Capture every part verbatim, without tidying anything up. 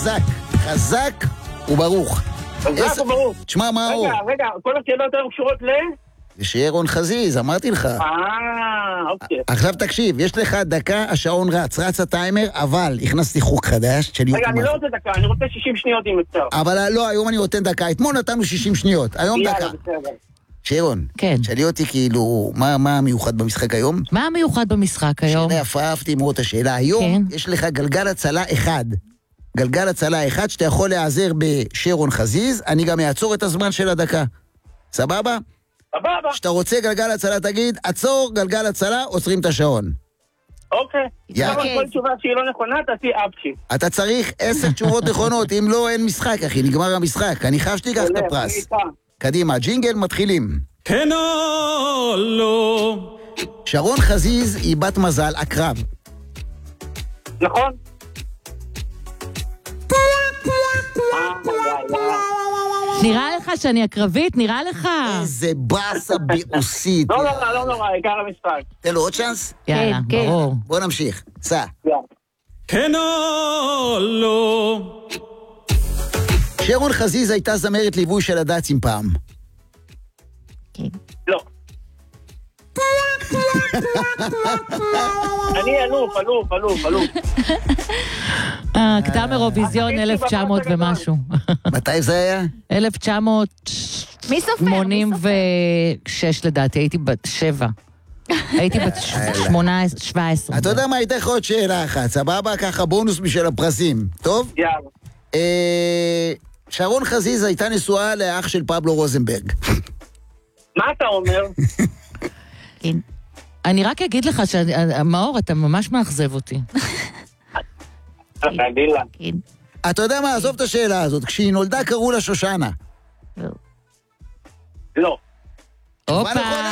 חזק, חזק וברוך. חזק וברוך. תשמע, מה הוא? רגע, רגע, כל השאלות היום קשורות ל... שירון חזיז, אמרתי לך. אה, אוקיי. עכשיו תקשיב, יש לך דקה, השעון רץ, רץ הטיימר, אבל הכנסתי חוק חדש של יוטיוב. רגע, אני לא רוצה דקה, אני רוצה שישים שניות אם אפשר. אבל לא, היום אני נותן דקה, אתמול נתנו שישים שניות, היום דקה. יאללה, בסדר. שירון, כן. שאלי אותי כאילו, מה, מה המיוחד במשחק היום? מה המיוחד במשחק היום? שאלה יפה, אהבתי מאוד את השאלה. היום כן. יש לך גלגל הצלה אחד. גלגל הצלה אחד שאתה יכול להיעזר בשרון חזיז, אני גם אעצור את הזמן של הדקה. סבבה? סבבה. כשאתה רוצה גלגל הצלה תגיד, עצור גלגל הצלה, עוצרים את השעון. אוקיי. יאללה. אבל כל תשובה שהיא לא נכונה, תעשי אפצ'י. אתה צריך עשר תשובות נכונות, אם לא, אין משחק, אחי, נגמר המשחק. אני חייב שתיקח את הפרס. קדימה, ג'ינגל, מתחילים. כן או לא. שרון חזיז היא בת מזל, עקרב. נכון? נראה לך שאני אקרבית? נראה לך? איזה באסה ביאוסית. לא נורא, לא נורא, עיקר המשחק. תן לו עוד צ'אנס? יאללה, כן. ברור. בוא נמשיך. סע. כן או לא. שרון חזיז הייתה זמרת ליווי של הדאצים פעם. לא. אני אלוף, אלוף, אלוף, אלוף. קדם אירוויזיון אלף תשע מאות ומשהו. מתי זה היה? אלף תשע מאות שמונים ושש לדעתי, הייתי בת שבע. הייתי בת שמונה עשרה, שבע עשרה. אתה יודע מה, הייתה לך עוד שאלה אחת, סבבה? ככה בונוס בשביל הפרסים. טוב? יאללה. שרון חזיז הייתה נשואה לאח של פבלו רוזנברג. מה אתה אומר? אני רק אגיד לך שמאור, אתה ממש מאכזב אותי. חלילה. אתה יודע מה, עזוב את השאלה הזאת, כשהיא נולדה קראו לה שושנה. לא. הופה!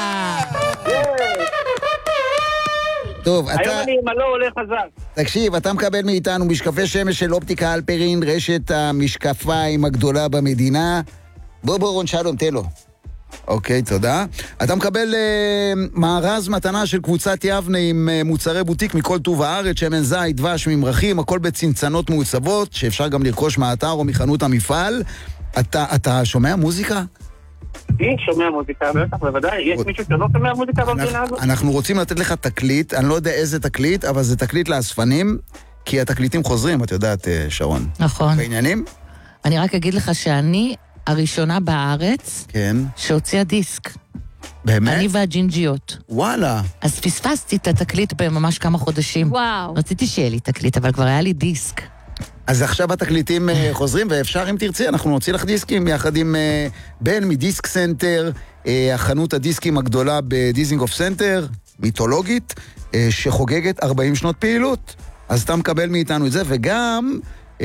טוב, אתה... היום אני עם הלא עולה חזק. תקשיב, אתה מקבל מאיתנו משקפי שמש של אופטיקה אלפרין, רשת המשקפיים הגדולה במדינה. בוא בוא רון שלום, תן לו. אוקיי, תודה. אתה מקבל uh, מארז מתנה של קבוצת יבנה עם uh, מוצרי בוטיק מכל טוב הארץ, שמן זית, דבש, ממרחים, הכל בצנצנות מעוצבות, שאפשר גם לרכוש מהאתר או מחנות המפעל. אתה, אתה שומע מוזיקה? אני שומע מוזיקה, בטח, בוודאי. יש מישהו שלא שומע מוזיקה במדינה הזאת? אנחנו רוצים לתת לך תקליט, אני לא יודע איזה תקליט, אבל זה תקליט לאספנים, כי התקליטים חוזרים, את יודעת, שרון. נכון. בעניינים? אני רק אגיד לך שאני הראשונה בארץ כן. שהוציאה דיסק. באמת? אני והג'ינג'יות. וואלה. אז פספסתי את התקליט בממש כמה חודשים. וואו. רציתי שיהיה לי תקליט, אבל כבר היה לי דיסק. אז עכשיו התקליטים חוזרים, ואפשר אם תרצי, אנחנו נוציא לך דיסקים יחד עם בן מדיסק סנטר, החנות הדיסקים הגדולה בדיזינגוף סנטר, מיתולוגית, שחוגגת ארבעים שנות פעילות. אז אתה מקבל מאיתנו את זה, וגם,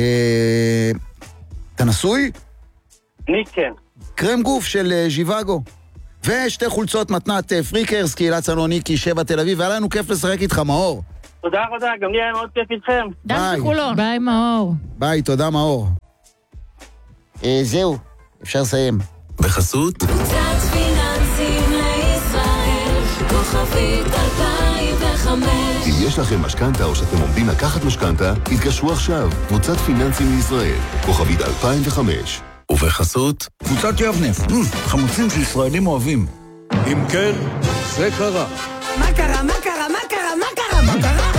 אתה נשוי? אני כן. קרם גוף של ז'יוואגו. ושתי חולצות מתנת פריקרס, קהילת סלוניקי, שבע תל אביב, והיה לנו כיף לשחק איתך, מאור. תודה רבה, גם לי היה מאוד כיף איתכם. דן בחולון. ביי מאור. ביי, תודה מאור. אה, זהו, אפשר לסיים. בחסות? קבוצת פיננסים לישראל, כוכבית אלפיים וחמש. אם יש לכם משכנתה או שאתם עומדים לקחת משכנתה, התקשרו עכשיו. קבוצת פיננסים לישראל, כוכבית אלפיים וחמש. ובחסות? קבוצת יבנה, חמוצים שישראלים אוהבים. אם כן, זה קרה. מה קרה? מה קרה? מה קרה? מה קרה? מה קרה?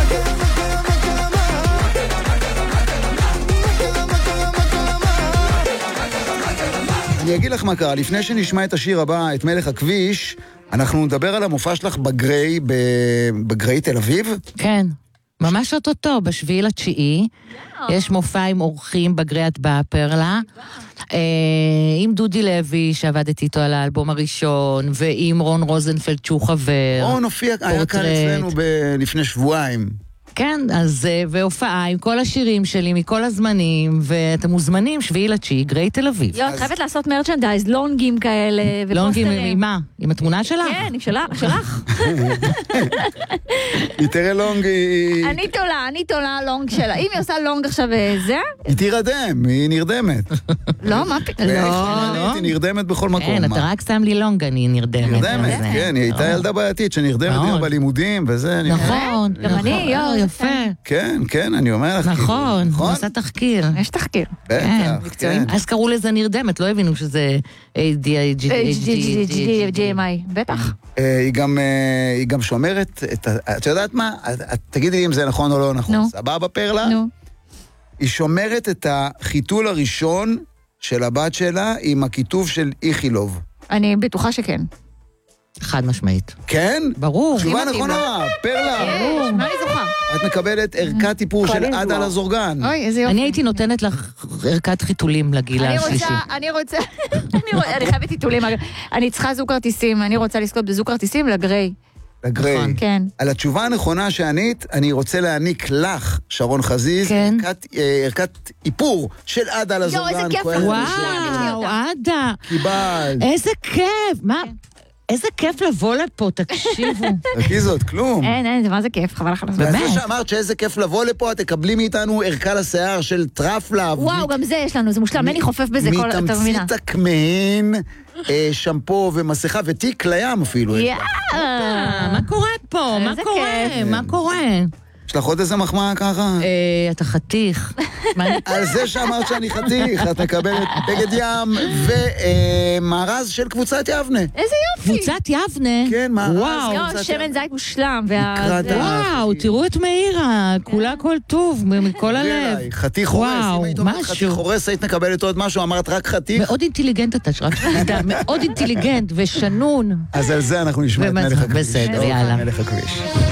אני אגיד לך מה קרה, לפני שנשמע את השיר הבא, את מלך הכביש, אנחנו נדבר על המופע שלך בגריי, בגריי תל אביב. כן, ממש אותו, בשביעי לתשיעי, יש מופע עם אורחים בגריית בפרלה, עם דודי לוי, שעבדתי איתו על האלבום הראשון, ועם רון רוזנפלד, שהוא חבר. רון הופיע, היה כאן אצלנו לפני שבועיים. כן, אז והופעה עם כל השירים שלי, מכל הזמנים, ואתם מוזמנים, שביעי לתשיעי, גריי תל אביב. יו, את חייבת לעשות מרצ'נדייז, לונגים כאלה, ופוסטרים. לונגים עם מה? עם התמונה שלך? כן, עם שלך. היא תראה לונג, היא... אני תולה, אני תולה לונג שלה. אם היא עושה לונג עכשיו זה... היא תירדם, היא נרדמת. לא, מה פתאום? לא. היא נרדמת בכל מקום. כן, אתה רק שם לי לונג, אני נרדמת. נרדמת, כן, היא הייתה ילדה בעייתית, שנרדמת בלימודים, וזה... נכון. גם אני, יו, יפה. כן, כן, אני אומר לך. נכון, הוא עשה תחקיר. יש תחקיר. בטח, כן. אז קראו לזה נרדמת, לא הבינו שזה איי די איי ג'י אם איי, בטח. היא גם שומרת, את יודעת מה? תגידי לי אם זה נכון או לא נכון. סבבה פרלה? נו. היא שומרת את החיתול הראשון של הבת שלה עם הכיתוב של איכילוב. אני בטוחה שכן. חד משמעית. כן? ברור. תשובה נכונה, פרלה. כן, מה אני זוכה? את מקבלת ערכת טיפור של עדה לזורגן. אוי, איזה יופי. אני הייתי נותנת לך ערכת חיתולים לגילה השלישי. אני רוצה, אני חייבת טיטולים. אני צריכה זוג כרטיסים, אני רוצה לזכות בזוג כרטיסים לגריי. לגריי. כן. על התשובה הנכונה שענית, אני רוצה להעניק לך, שרון חזיז, ערכת איפור של עדה לזורגן. יו, איזה כיף. וואו, עדה. קיבלת. איזה כיף. מה? איזה כיף לבוא לפה, תקשיבו. תקי זאת, כלום. אין, אין, זה מה זה כיף, חבל לך על הזמן. באמת? וזה שאמרת שאיזה כיף לבוא לפה, את תקבלי מאיתנו ערכה לשיער של טרפלב. וואו, גם זה יש לנו, זה מושלם, מני חופף בזה כל התרמינה. מתמצית הכמהין, שמפו ומסכה ותיק לים אפילו. יאה, מה קורה פה? מה קורה? מה קורה? יש לך עוד איזה מחמאה ככה? אתה חתיך. על זה שאמרת שאני חתיך, את מקבלת בגד ים ומארז של קבוצת יבנה. איזה יופי. קבוצת יבנה? כן, מארז. וואו, שמן זית מושלם. וואו, תראו את מאירה, כולה כל טוב, מכל הלב. חתיך הורס, אם היית אומרת חתיך הורס, היית מקבלת עוד משהו, אמרת רק חתיך. מאוד אינטליגנט אתה, רק שתדע, מאוד אינטליגנט ושנון. אז על זה אנחנו נשמע את מלך הכביש. בסדר, יאללה. מלך הכביש.